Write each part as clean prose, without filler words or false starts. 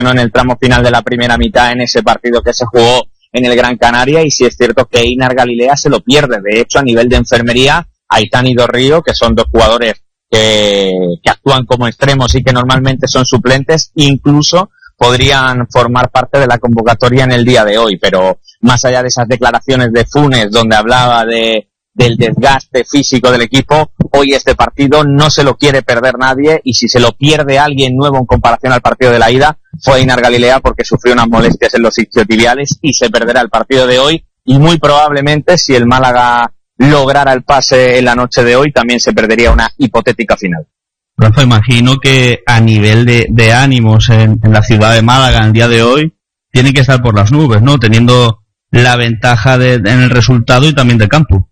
en el tramo final de la primera mitad en ese partido que se jugó en el Gran Canaria, y sí es cierto que Einar Galilea se lo pierde. De hecho, a nivel de enfermería, Aitán y Dorrío, que son dos jugadores que actúan como extremos y que normalmente son suplentes, incluso podrían formar parte de la convocatoria en el día de hoy. Pero más allá de esas declaraciones de Funes, donde hablaba del desgaste físico del equipo, hoy este partido no se lo quiere perder nadie, y si se lo pierde alguien nuevo en comparación al partido de la ida, fue Einar Galilea, porque sufrió unas molestias en los isquiotibiales y se perderá el partido de hoy, y muy probablemente, si el Málaga lograra el pase en la noche de hoy, también se perdería una hipotética final. Rafa, imagino que a nivel de ánimos en la ciudad de Málaga en el día de hoy, tienen que estar por las nubes, ¿no? Teniendo la ventaja en el resultado y también de campo.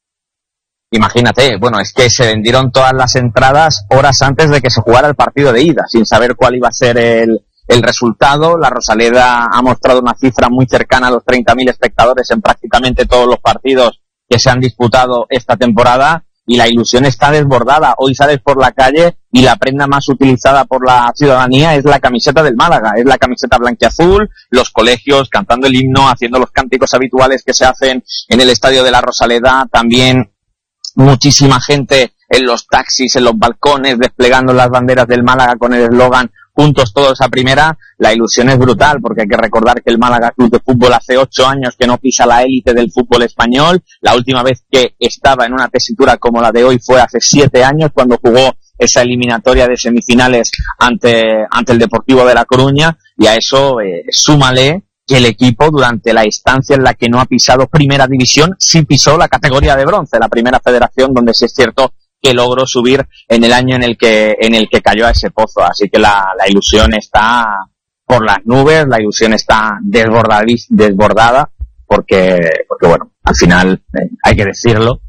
Imagínate, bueno, es que se vendieron todas las entradas horas antes de que se jugara el partido de ida, sin saber cuál iba a ser el resultado. La Rosaleda ha mostrado una cifra muy cercana a los 30.000 espectadores en prácticamente todos los partidos que se han disputado esta temporada, y la ilusión está desbordada. Hoy sales por la calle y la prenda más utilizada por la ciudadanía es la camiseta del Málaga, es la camiseta blanquiazul, los colegios cantando el himno, haciendo los cánticos habituales que se hacen en el estadio de la Rosaleda, también muchísima gente en los taxis, en los balcones, desplegando las banderas del Málaga con el eslogan "Juntos todos a primera". La ilusión es brutal, porque hay que recordar que el Málaga Club de Fútbol hace 8 años que no pisa la élite del fútbol español. La última vez que estaba en una tesitura como la de hoy fue hace 7 años, cuando jugó esa eliminatoria de semifinales ante el Deportivo de La Coruña, y a eso súmale que el equipo, durante la estancia en la que no ha pisado primera división, sí pisó la categoría de bronce, la primera federación, donde sí es cierto que logró subir en el año en el que cayó a ese pozo. Así que la ilusión está por las nubes, la ilusión está desbordada, porque bueno, al final, hay que decirlo,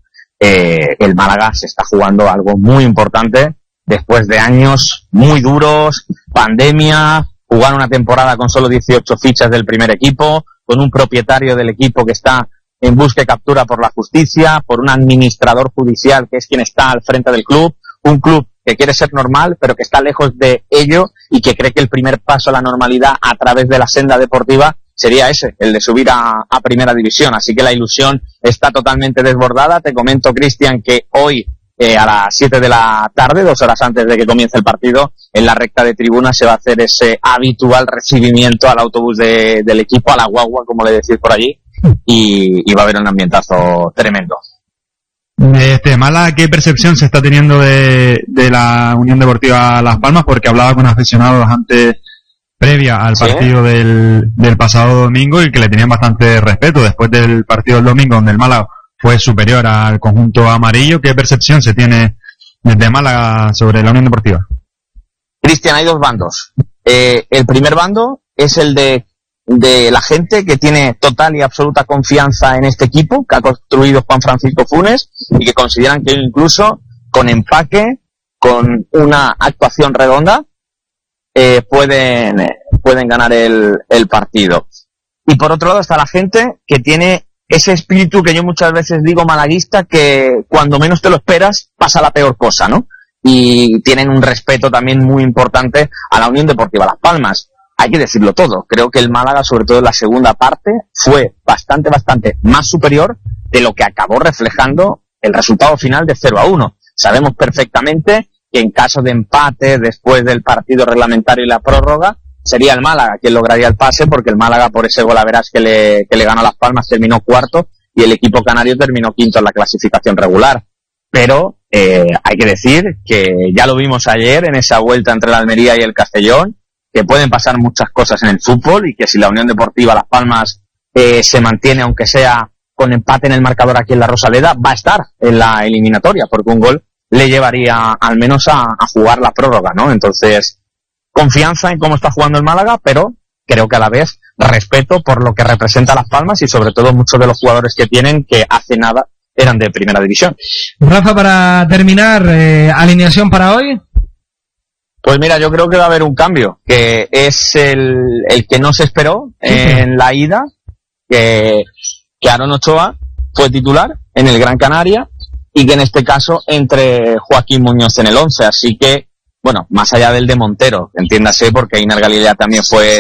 el Málaga se está jugando algo muy importante después de años muy duros, pandemia, jugar una temporada con solo 18 fichas del primer equipo, con un propietario del equipo que está en busca y captura por la justicia, por un administrador judicial que es quien está al frente del club, un club que quiere ser normal pero que está lejos de ello, y que cree que el primer paso a la normalidad a través de la senda deportiva sería ese, el de subir a primera división. Así que la ilusión está totalmente desbordada. Te comento, Cristian, que hoy a las 7 de la tarde, 2 horas antes de que comience el partido, en la recta de tribuna se va a hacer ese habitual recibimiento al autobús del equipo, a la guagua, como le decís por allí, y va a haber un ambientazo tremendo. Mala, ¿qué percepción se está teniendo de la Unión Deportiva Las Palmas? Porque hablaba con aficionados antes, previa al partido del pasado domingo, y que le tenían bastante respeto después del partido del domingo, donde el Málaga fue superior al conjunto amarillo. ¿Qué percepción se tiene desde Málaga sobre la Unión Deportiva? Cristian, hay dos bandos. El primer bando es el de la gente que tiene total y absoluta confianza en este equipo que ha construido Juan Francisco Funes, y que consideran que incluso con empaque, con una actuación redonda, pueden ganar el partido. Y por otro lado está la gente que tiene ese espíritu que yo muchas veces digo malaguista, que cuando menos te lo esperas pasa la peor cosa, ¿no? Y tienen un respeto también muy importante a la Unión Deportiva Las Palmas. Hay que decirlo todo. Creo que el Málaga, sobre todo en la segunda parte, fue bastante más superior de lo que acabó reflejando el resultado final de 0-1. Sabemos perfectamente que en caso de empate, después del partido reglamentario y la prórroga, sería el Málaga quien lograría el pase, porque el Málaga, por ese golaveras que le ganó a Las Palmas, terminó cuarto, y el equipo canario terminó quinto en la clasificación regular. Pero hay que decir que ya lo vimos ayer en esa vuelta entre la Almería y el Castellón, que pueden pasar muchas cosas en el fútbol, y que si la Unión Deportiva Las Palmas se mantiene, aunque sea con empate en el marcador aquí en la Rosaleda, va a estar en la eliminatoria, porque un gol le llevaría al menos a jugar la prórroga, ¿no? Entonces, confianza en cómo está jugando el Málaga, pero creo que a la vez respeto por lo que representa Las Palmas, y sobre todo muchos de los jugadores que tienen, que hace nada eran de primera división. Rafa, para terminar, alineación para hoy. Pues mira, yo creo que va a haber un cambio, que es el que no se esperó en la ida, que Aaron Ochoa fue titular en el Gran Canaria, y que en este caso entre Joaquín Muñoz en el 11. Así que bueno, más allá del de Montero, entiéndase, porque Einar Galilea también fue